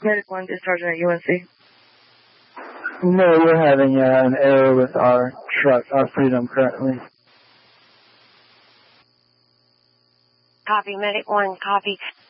Medic 1 discharging at UNC. No, we're having an error with our truck, our Freedom currently. Copy, Medic 1, copy.